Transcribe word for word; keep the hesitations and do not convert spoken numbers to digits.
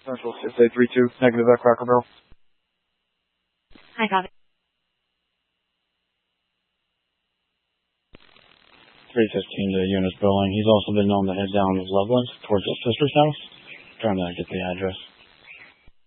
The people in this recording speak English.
Central six eight three two, negative at Cracker Barrel. Hi, copy. three fifteen to Eunice Billing. He's also been known to head down to Loveland towards his sister's house. Trying to get the address.